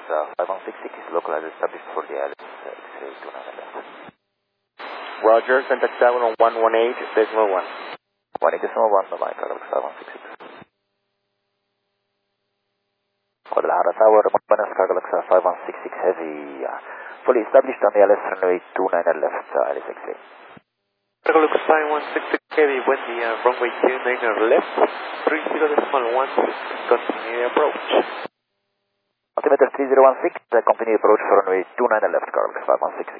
5166 is localized established for the Alice X-ray 2911. Roger, contact Tower on 118.1. 118.1, bye-bye, Carlos 5166. Guadalajara Tower, Buenos Carlos 5166 Heavy, fully established on the Alice runway 29 left, Alice X-ray. Carlos 5166 Heavy, buen día, runway 29 left, 30.16, continue approach. Altimeter 3016, continue approach for runway 29 left, Carlos 5166.